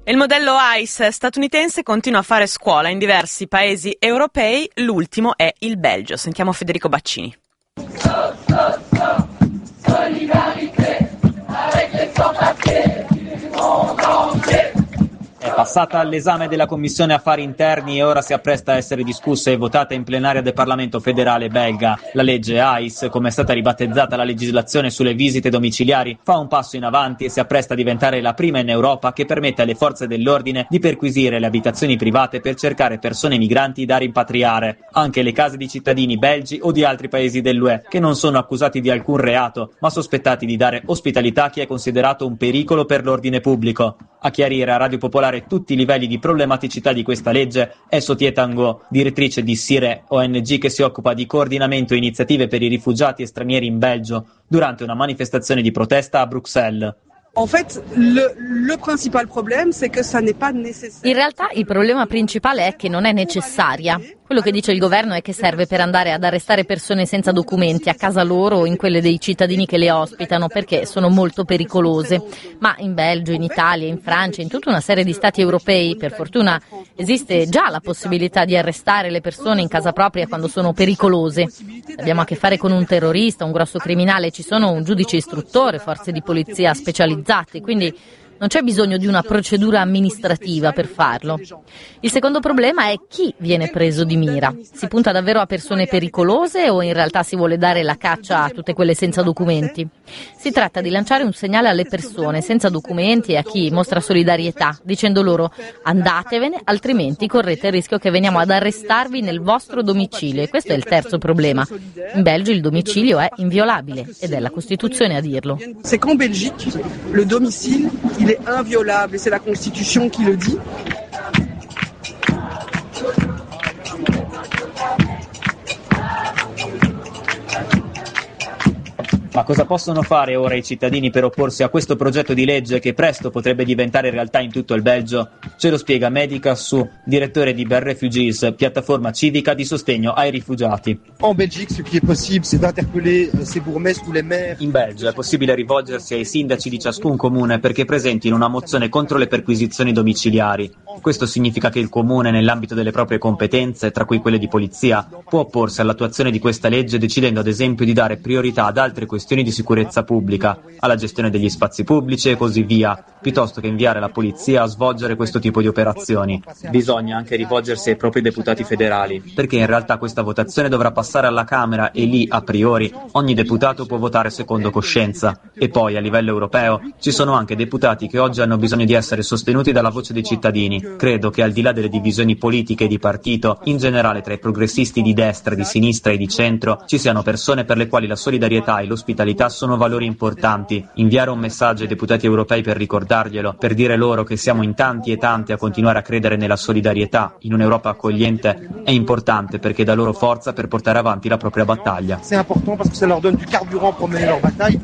Il modello ICE statunitense continua a fare scuola in diversi paesi europei, l'ultimo è il Belgio. Sentiamo Federico Baccini. È passata all'esame della Commissione Affari Interni e ora si appresta a essere discussa e votata in plenaria del Parlamento federale belga. La legge ICE, come è stata ribattezzata la legislazione sulle visite domiciliari, fa un passo in avanti e si appresta a diventare la prima in Europa che permette alle forze dell'ordine di perquisire le abitazioni private per cercare persone migranti da rimpatriare, anche le case di cittadini belgi o di altri paesi dell'UE che non sono accusati di alcun reato, ma sospettati di dare ospitalità a chi è considerato un pericolo per l'ordine pubblico. A chiarire a Radio Popolare tutti i livelli di problematicità di questa legge è Sotie Tango, direttrice di SIRE, ONG che si occupa di coordinamento e iniziative per i rifugiati e stranieri in Belgio, durante una manifestazione di protesta a Bruxelles. En fait, le principal problème, c'est que ça n'est pas nécessaire. In realtà il problema principale è che non è necessaria. Quello che dice il governo è che serve per andare ad arrestare persone senza documenti a casa loro o in quelle dei cittadini che le ospitano, perché sono molto pericolose. Ma in Belgio, in Italia, in Francia, in tutta una serie di stati europei, per fortuna esiste già la possibilità di arrestare le persone in casa propria quando sono pericolose. Abbiamo a che fare con un terrorista, un grosso criminale, ci sono un giudice istruttore, forze di polizia specializzate, quindi non c'è bisogno di una procedura amministrativa per farlo. Il secondo problema è chi viene preso di mira. Si punta davvero a persone pericolose o in realtà si vuole dare la caccia a tutte quelle senza documenti? Si tratta di lanciare un segnale alle persone senza documenti e a chi mostra solidarietà, dicendo loro andatevene, altrimenti correte il rischio che veniamo ad arrestarvi nel vostro domicilio. E questo è il terzo problema. In Belgio il domicilio è inviolabile ed è la Costituzione a dirlo. C'est qu'en Belgique, le domicile, il est inviolable et c'est la Constitution qui le dit. Ma cosa possono fare ora i cittadini per opporsi a questo progetto di legge che presto potrebbe diventare realtà in tutto il Belgio? Ce lo spiega Medica Su, direttore di Ber Refugees, piattaforma civica di sostegno ai rifugiati. In Belgique, ce qui est possible, c'est d'interpeller ces bourgmestres ou les maires. In Belgio è possibile rivolgersi ai sindaci di ciascun comune perché presentino una mozione contro le perquisizioni domiciliari. Questo significa che il comune, nell'ambito delle proprie competenze, tra cui quelle di polizia, può opporsi all'attuazione di questa legge decidendo ad esempio di dare priorità ad altre questioni di sicurezza pubblica, alla gestione degli spazi pubblici e così via, piuttosto che inviare la polizia a svolgere questo tipo di operazioni. Bisogna anche rivolgersi ai propri deputati federali, perché in realtà questa votazione dovrà passare alla Camera e lì, a priori, ogni deputato può votare secondo coscienza. E poi, a livello europeo, ci sono anche deputati che oggi hanno bisogno di essere sostenuti dalla voce dei cittadini. Credo che al di là delle divisioni politiche e di partito, in generale tra i progressisti di destra, di sinistra e di centro, ci siano persone per le quali la solidarietà e l'ospitalità sono valori importanti. Inviare un messaggio ai deputati europei per ricordarglielo, per dire loro che siamo in tanti e tante a continuare a credere nella solidarietà, in un'Europa accogliente, è importante perché dà loro forza per portare avanti la propria battaglia. C'est important parce que ça leur donne du carburant pour mener leur bataille.